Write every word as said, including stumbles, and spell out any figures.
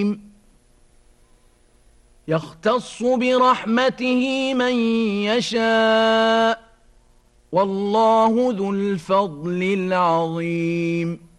يختص برحمته من يشاء والله ذو الفضل العظيم